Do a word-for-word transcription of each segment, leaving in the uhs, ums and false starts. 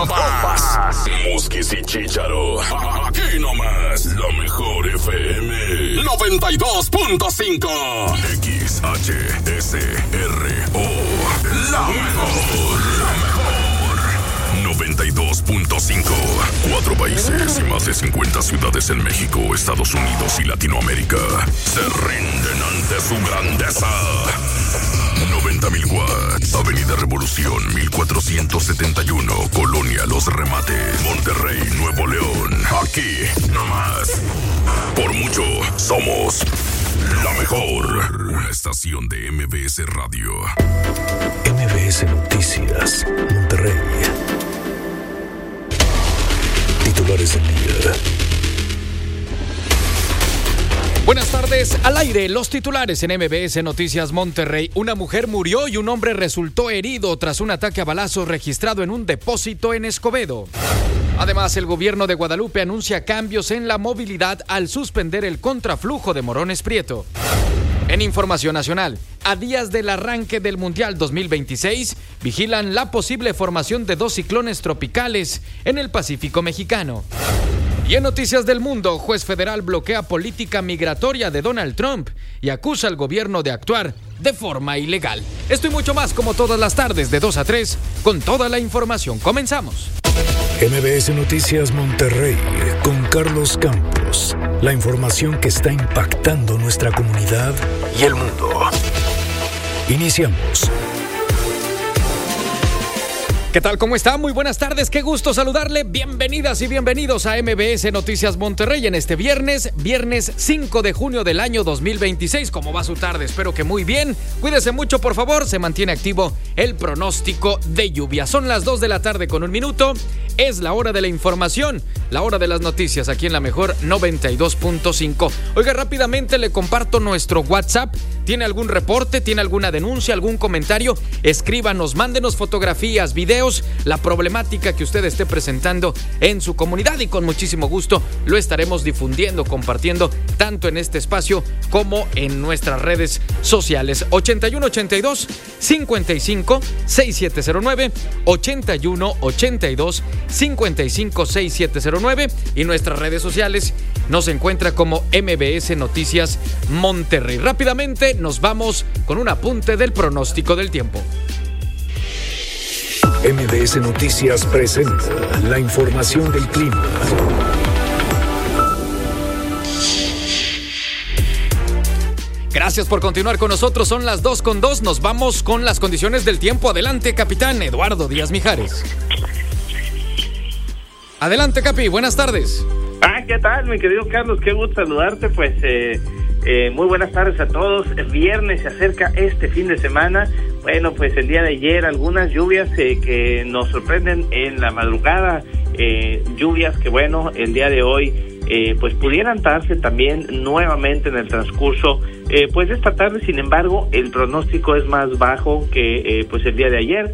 Sopas, Musquis y Chícharo. Aquí nomás, la mejor F M. noventa y dos punto cinco. X H S R O. La mejor. La mejor. noventa y dos punto cinco. Cuatro países y más de cincuenta ciudades en México, Estados Unidos y Latinoamérica se rinden ante su grandeza. noventa mil watts. Avenida Revolución mil cuatrocientos setenta y uno, Colonia Los Remates, Monterrey, Nuevo León. Aquí nomás. Por mucho somos la mejor. Una estación de M B S Radio. M B S Noticias, Monterrey. Titulares del día. Buenas tardes, al aire, los titulares en M B S Noticias Monterrey. Una mujer murió y un hombre resultó herido tras un ataque a balazos registrado en un depósito en Escobedo. Además, el gobierno de Guadalupe anuncia cambios en la movilidad al suspender el contraflujo de Morones Prieto. En información nacional, a días del arranque del Mundial dos mil veintiséis, vigilan la posible formación de dos ciclones tropicales en el Pacífico mexicano. Y en noticias del mundo, juez federal bloquea política migratoria de Donald Trump y acusa al gobierno de actuar de forma ilegal. Esto y mucho más como todas las tardes de dos a tres, con toda la información. Comenzamos. M B S Noticias Monterrey con Carlos Campos. La información que está impactando nuestra comunidad y el mundo. Iniciamos. ¿Qué tal? ¿Cómo está? Muy buenas tardes, qué gusto saludarle. Bienvenidas y bienvenidos a M B S Noticias Monterrey en este viernes, viernes cinco de junio del año dos mil veintiséis. ¿Cómo va su tarde? Espero que muy bien. Cuídese mucho, por favor. Se mantiene activo el pronóstico de lluvia. Son las dos de la tarde con un minuto. Es la hora de la información, la hora de las noticias aquí en la mejor noventa y dos punto cinco. Oiga, rápidamente le comparto nuestro WhatsApp. ¿Tiene algún reporte? ¿Tiene alguna denuncia? ¿Algún comentario? Escríbanos, mándenos fotografías, videos, la problemática que usted esté presentando en su comunidad y con muchísimo gusto lo estaremos difundiendo, compartiendo tanto en este espacio como en nuestras redes sociales. ochenta y uno ochenta y dos cincuenta y cinco sesenta y siete cero nueve, ochenta y uno ochenta y dos cincuenta y cinco sesenta y siete cero nueve y nuestras redes sociales nos encuentra como M B S Noticias Monterrey. Rápidamente nos vamos con un apunte del pronóstico del tiempo. M B S Noticias presenta la información del clima. Gracias por continuar con nosotros, son las dos con dos, nos vamos con las condiciones del tiempo. Adelante, capitán Eduardo Díaz Mijares. Adelante, Capi, buenas tardes. Ah, ¿qué tal, mi querido Carlos? Qué gusto saludarte, pues eh, eh, muy buenas tardes a todos. El viernes se acerca este fin de semana. Bueno, pues el día de ayer algunas lluvias eh, que nos sorprenden en la madrugada, eh, lluvias que bueno, el día de hoy eh, pues pudieran darse también nuevamente en el transcurso eh, pues de esta tarde. Sin embargo, el pronóstico es más bajo que eh, pues el día de ayer.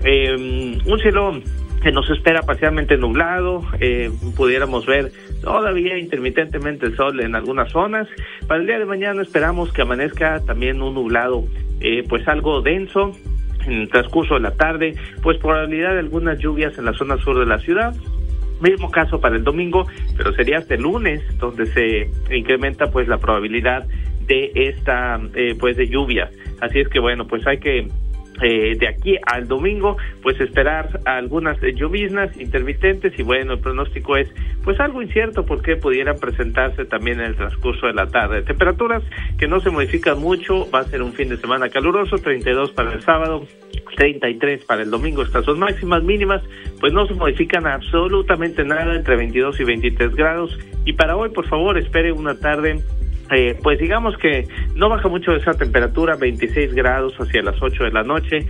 Eh, un cielo que nos espera parcialmente nublado, eh, pudiéramos ver todavía intermitentemente el sol en algunas zonas. Para el día de mañana esperamos que amanezca también un nublado eh, pues algo denso. En el transcurso de la tarde, pues probabilidad de algunas lluvias en la zona sur de la ciudad. Mismo caso para el domingo, pero sería hasta el lunes donde se incrementa pues la probabilidad de esta eh, pues de lluvias. Así es que bueno, pues hay que Eh, de aquí al domingo, pues esperar algunas eh, lloviznas intermitentes y bueno, el pronóstico es pues algo incierto porque pudieran presentarse también en el transcurso de la tarde. Temperaturas que no se modifican mucho, va a ser un fin de semana caluroso, treinta y dos para el sábado, treinta y tres para el domingo. Estas son máximas, mínimas, pues no se modifican absolutamente nada, entre veintidós y veintitrés grados. Y para hoy, por favor, espere una tarde Eh, pues digamos que no baja mucho esa temperatura, veintiséis grados hacia las ocho de la noche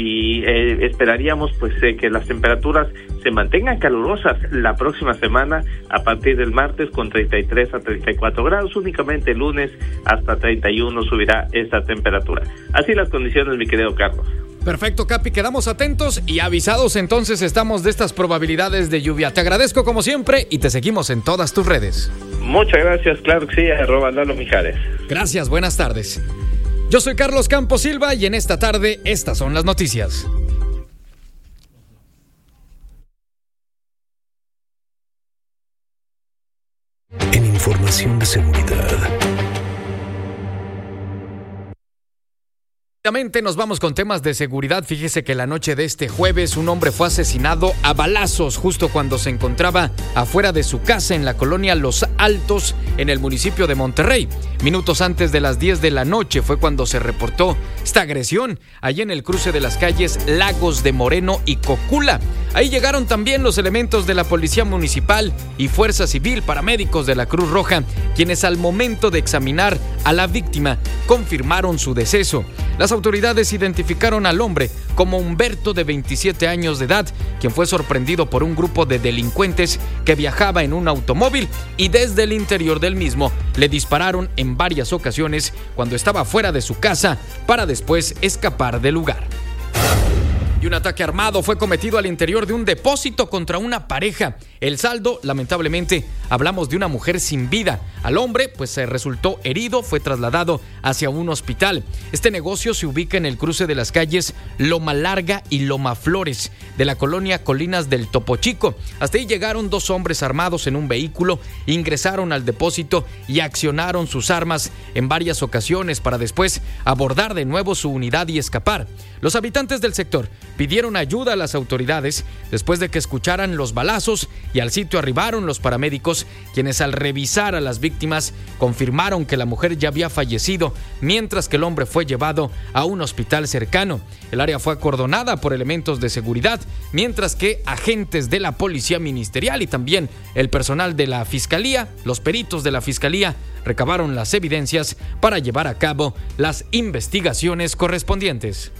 y eh, esperaríamos pues eh, que las temperaturas se mantengan calurosas la próxima semana a partir del martes con treinta y tres a treinta y cuatro grados, únicamente el lunes hasta treinta y uno subirá esta temperatura. Así las condiciones, mi querido Carlos. Perfecto, Capi, quedamos atentos y avisados entonces estamos de estas probabilidades de lluvia. Te agradezco como siempre y te seguimos en todas tus redes. Muchas gracias, claro que sí, arroba Lalo Mijares. Gracias, buenas tardes. Yo soy Carlos Campos Silva y en esta tarde estas son las noticias. información de seguridad. Nos vamos con temas de seguridad. Fíjese que la noche de este jueves un hombre fue asesinado a balazos justo cuando se encontraba afuera de su casa en la colonia Los Altos, en el municipio de Monterrey. Minutos antes de las diez de la noche fue cuando se reportó esta agresión allí en el cruce de las calles Lagos de Moreno y Cocula. Ahí llegaron también los elementos de la Policía Municipal y Fuerza Civil, paramédicos de la Cruz Roja, quienes al momento de examinar a la víctima confirmaron su deceso. Las autoridades identificaron al hombre como Humberto, de veintisiete años de edad, quien fue sorprendido por un grupo de delincuentes que viajaba en un automóvil y desde el interior del mismo le dispararon en varias ocasiones cuando estaba fuera de su casa para después escapar del lugar. Y un ataque armado fue cometido al interior de un depósito contra una pareja. El saldo, lamentablemente, hablamos de una mujer sin vida. Al hombre, pues se resultó herido, fue trasladado hacia un hospital. Este negocio se ubica en el cruce de las calles Loma Larga y Loma Flores, de la colonia Colinas del Topo Chico. Hasta ahí llegaron dos hombres armados en un vehículo, ingresaron al depósito y accionaron sus armas en varias ocasiones para después abordar de nuevo su unidad y escapar. Los habitantes del sector pidieron ayuda a las autoridades después de que escucharan los balazos y al sitio arribaron los paramédicos, quienes al revisar a las víctimas confirmaron que la mujer ya había fallecido, mientras que el hombre fue llevado a un hospital cercano. El área fue acordonada por elementos de seguridad, mientras que agentes de la Policía Ministerial y también el personal de la Fiscalía, los peritos de la Fiscalía, recabaron las evidencias para llevar a cabo las investigaciones correspondientes.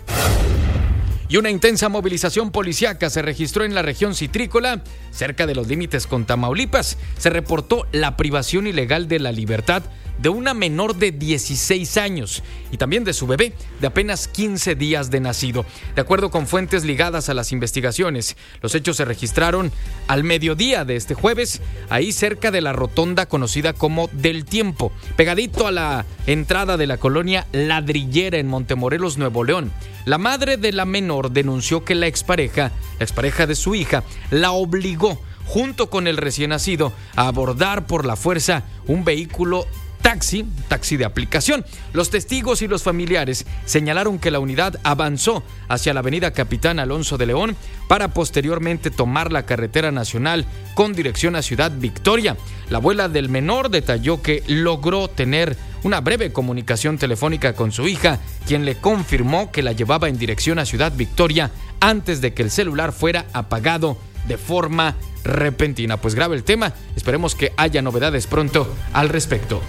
Y una intensa movilización policíaca se registró en la región citrícola, cerca de los límites con Tamaulipas. Se reportó la privación ilegal de la libertad de una menor de dieciséis años y también de su bebé de apenas quince días de nacido. De acuerdo con fuentes ligadas a las investigaciones, los hechos se registraron al mediodía de este jueves, ahí cerca de la rotonda conocida como Del Tiempo, pegadito a la entrada de la colonia Ladrillera en Montemorelos, Nuevo León. La madre de la menor denunció que la expareja, la expareja de su hija, la obligó, junto con el recién nacido, a abordar por la fuerza un vehículo taxi, taxi de aplicación. Los testigos y los familiares señalaron que la unidad avanzó hacia la avenida Capitán Alonso de León para posteriormente tomar la carretera nacional con dirección a Ciudad Victoria. La abuela del menor detalló que logró tener una breve comunicación telefónica con su hija, quien le confirmó que la llevaba en dirección a Ciudad Victoria antes de que el celular fuera apagado de forma repentina. Pues grave el tema, esperemos que haya novedades pronto al respecto.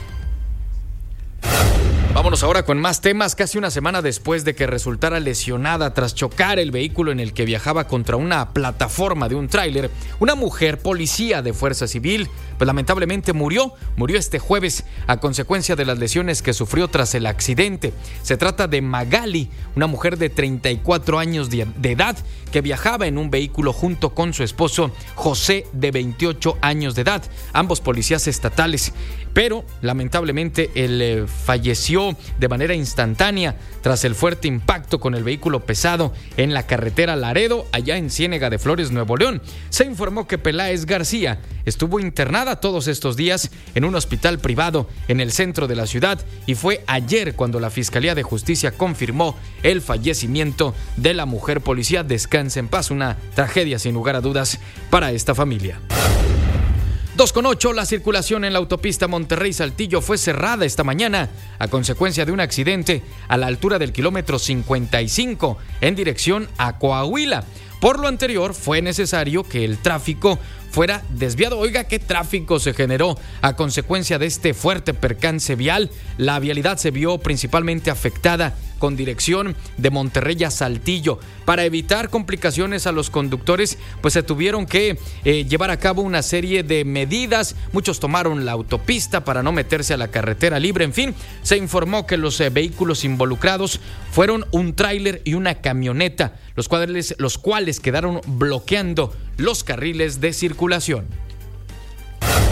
Vámonos ahora con más temas. Casi una semana después de que resultara lesionada tras chocar el vehículo en el que viajaba contra una plataforma de un tráiler, una mujer policía de Fuerza Civil, pues lamentablemente murió, murió este jueves a consecuencia de las lesiones que sufrió tras el accidente. Se trata de Magali, una mujer de treinta y cuatro años de, de edad que viajaba en un vehículo junto con su esposo José, de veintiocho años de edad, ambos policías estatales. Pero lamentablemente él eh, falleció de manera instantánea tras el fuerte impacto con el vehículo pesado en la carretera Laredo, allá en Ciénega de Flores, Nuevo León. Se informó que Peláez García estuvo internada todos estos días en un hospital privado en el centro de la ciudad y fue ayer cuando la Fiscalía de Justicia confirmó el fallecimiento de la mujer policía. Descanse en paz, una tragedia sin lugar a dudas para esta familia. dos con ocho, la circulación en la autopista Monterrey-Saltillo fue cerrada esta mañana a consecuencia de un accidente a la altura del kilómetro cincuenta y cinco en dirección a Coahuila. Por lo anterior, fue necesario que el tráfico fuera desviado. Oiga, ¿qué tráfico se generó a consecuencia de este fuerte percance vial? La vialidad se vio principalmente afectada con dirección de Monterrey a Saltillo. Para evitar complicaciones a los conductores, pues se tuvieron que eh, llevar a cabo una serie de medidas. Muchos tomaron la autopista para no meterse a la carretera libre. En fin, se informó que los eh, vehículos involucrados fueron un tráiler y una camioneta, los cuales, los cuales quedaron bloqueando los carriles de circulación.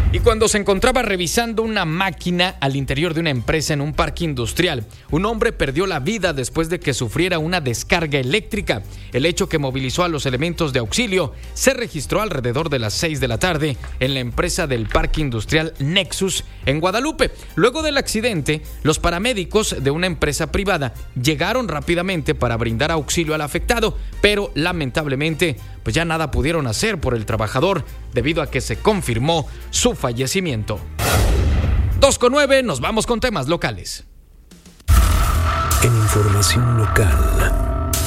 Y cuando se encontraba revisando una máquina al interior de una empresa en un parque industrial, un hombre perdió la vida después de que sufriera una descarga eléctrica. El hecho, que movilizó a los elementos de auxilio, se registró alrededor de las seis de la tarde en la empresa del parque industrial Nexus en Guadalupe. Luego del accidente, los paramédicos de una empresa privada llegaron rápidamente para brindar auxilio al afectado, pero lamentablemente pues ya nada pudieron hacer por el trabajador debido a que se confirmó su fallecimiento. dos con nueve, nos vamos con temas locales. En información local.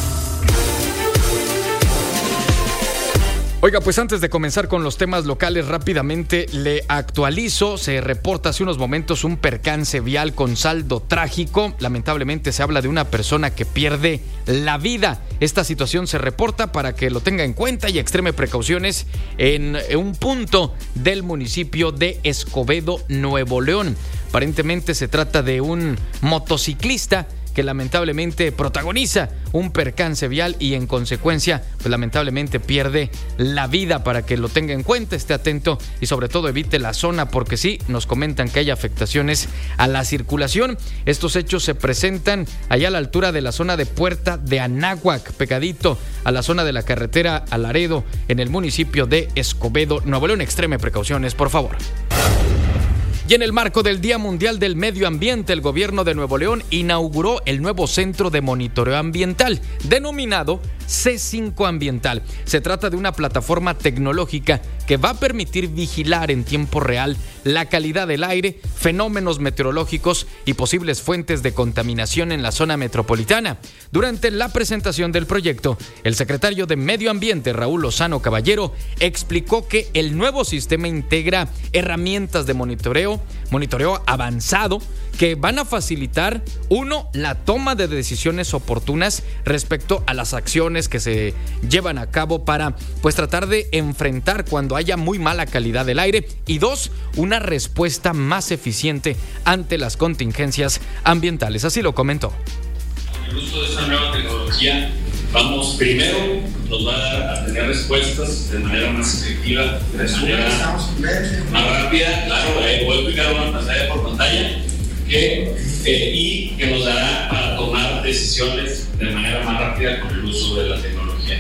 Oiga, pues antes de comenzar con los temas locales, rápidamente le actualizo. Se reporta hace unos momentos un percance vial con saldo trágico. Lamentablemente se habla de una persona que pierde la vida. Esta situación se reporta para que lo tenga en cuenta y extreme precauciones en un punto del municipio de Escobedo, Nuevo León. Aparentemente se trata de un motociclista que lamentablemente protagoniza un percance vial y en consecuencia, pues lamentablemente pierde la vida. Para que lo tenga en cuenta, esté atento y sobre todo evite la zona, porque sí, nos comentan que hay afectaciones a la circulación. Estos hechos se presentan allá a la altura de la zona de Puerta de Anáhuac, pegadito a la zona de la carretera a Laredo, en el municipio de Escobedo, Nuevo León. Extreme precauciones, por favor. Y en el marco del Día Mundial del Medio Ambiente, el gobierno de Nuevo León inauguró el nuevo Centro de Monitoreo Ambiental, denominado C cinco Ambiental. Se trata de una plataforma tecnológica que va a permitir vigilar en tiempo real la calidad del aire, fenómenos meteorológicos y posibles fuentes de contaminación en la zona metropolitana. Durante la presentación del proyecto, el secretario de Medio Ambiente, Raúl Lozano Caballero, explicó que el nuevo sistema integra herramientas de monitoreo, monitoreo avanzado, que van a facilitar, uno, la toma de decisiones oportunas respecto a las acciones que se llevan a cabo para pues tratar de enfrentar cuando haya muy mala calidad del aire, y dos, una respuesta más eficiente ante las contingencias ambientales. Así lo comentó. Con el uso de esta nueva tecnología, vamos, primero nos va a dar a tener respuestas de manera más efectiva, de manera más rápida. Claro, eh, voy a explicar una pantalla por pantalla que, eh, y que nos dará para tomar decisiones de manera más rápida con el uso de la tecnología.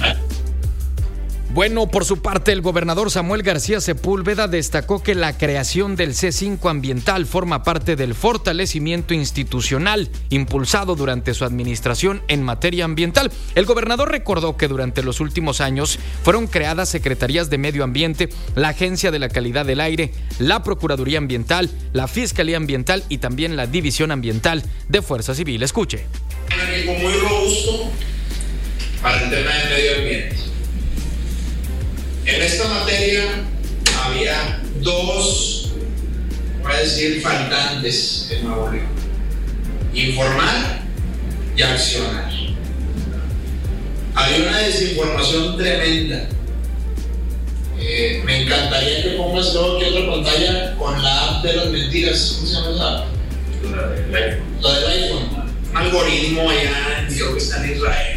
Bueno, por su parte, el gobernador Samuel García Sepúlveda destacó que la creación del C cinco Ambiental forma parte del fortalecimiento institucional impulsado durante su administración en materia ambiental. El gobernador recordó que durante los últimos años fueron creadas secretarías de Medio Ambiente, la Agencia de la Calidad del Aire, la Procuraduría Ambiental, la Fiscalía Ambiental y también la División Ambiental de Fuerza Civil. Escuche. Un equipo muy robusto para el tema del medio ambiente. En esta materia había dos, voy a decir, faltantes en Nuevo León: informar y accionar. Había una desinformación tremenda. Eh, me encantaría que pongas luego aquí otra pantalla con la app de las mentiras. ¿Cómo se llama esa app? La del iPhone. La del iPhone. Un algoritmo allá, creo que está en Israel.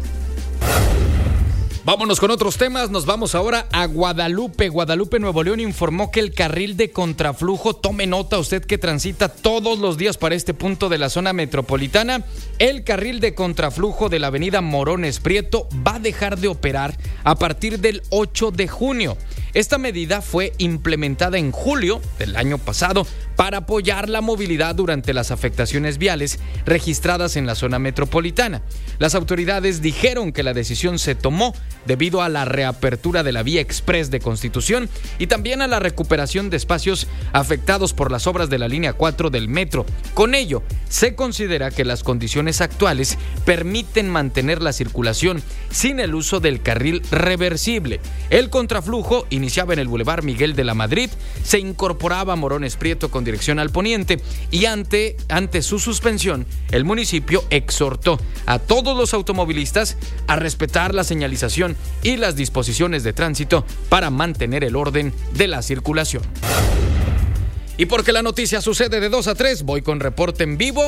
Vámonos con otros temas, nos vamos ahora a Guadalupe. Guadalupe, Nuevo León informó que el carril de contraflujo, tome nota usted que transita todos los días para este punto de la zona metropolitana, el carril de contraflujo de la avenida Morones Prieto va a dejar de operar a partir del ocho de junio. Esta medida fue implementada en julio del año pasado para apoyar la movilidad durante las afectaciones viales registradas en la zona metropolitana. Las autoridades dijeron que la decisión se tomó debido a la reapertura de la vía express de Constitución y también a la recuperación de espacios afectados por las obras de la línea cuatro del metro. Con ello, se considera que las condiciones actuales permiten mantener la circulación sin el uso del carril reversible. El contraflujo iniciaba en el Boulevard Miguel de la Madrid, se incorporaba a Morones Prieto con dirección al poniente y ante, ante su suspensión, el municipio exhortó a todos los automovilistas a respetar la señalización y las disposiciones de tránsito para mantener el orden de la circulación. Y porque la noticia sucede de dos a tres, voy con reporte en vivo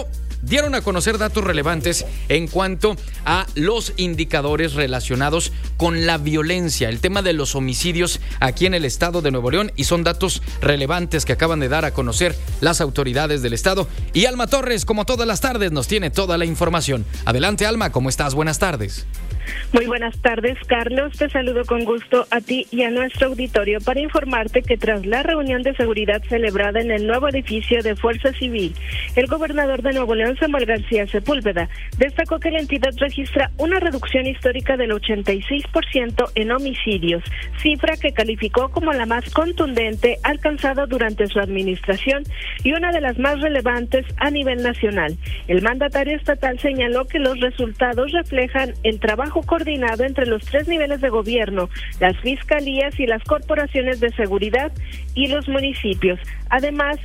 dieron a conocer datos relevantes en cuanto a los indicadores relacionados con la violencia, el tema de los homicidios aquí en el estado de Nuevo León, y son datos relevantes que acaban de dar a conocer las autoridades del estado. Y Alma Torres, como todas las tardes, nos tiene toda la información. Adelante, Alma, ¿cómo estás? Buenas tardes. Muy buenas tardes, Carlos. Te saludo con gusto a ti y a nuestro auditorio para informarte que tras la reunión de seguridad celebrada en el nuevo edificio de Fuerza Civil, el gobernador de Nuevo León, Samuel García Sepúlveda, destacó que la entidad registra una reducción histórica del ochenta y seis por ciento en homicidios, cifra que calificó como la más contundente alcanzada durante su administración y una de las más relevantes a nivel nacional. El mandatario estatal señaló que los resultados reflejan el trabajo coordinado entre los tres niveles de gobierno, las fiscalías y las corporaciones de seguridad y los municipios. Además,